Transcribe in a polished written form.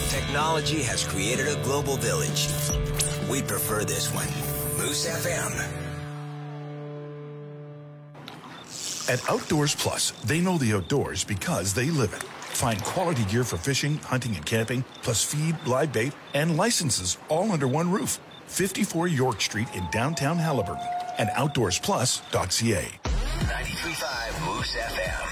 Technology has created a global village. We prefer this one. Moose FM. At Outdoors Plus, they know the outdoors because they live it. Find quality gear for fishing, hunting, and camping, plus feed, live bait, and licenses all under one roof. 54 York Street in downtown Haliburton and outdoorsplus.ca. 93.5 Moose FM.